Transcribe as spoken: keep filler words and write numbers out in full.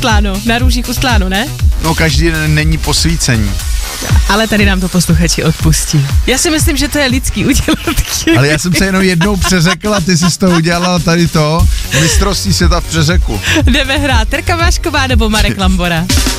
ustláno, na růžích ustláno, ne? No každý den není posvícení. Ale tady nám to posluchači odpustí. Já si myslím, že to je lidský udělat. Ale já jsem se jenom jednou přeřekl a ty jsi z toho udělala tady to mistrovství světa v přeřeku. Jdeme hrát Terka Vášková nebo Marek Lambora.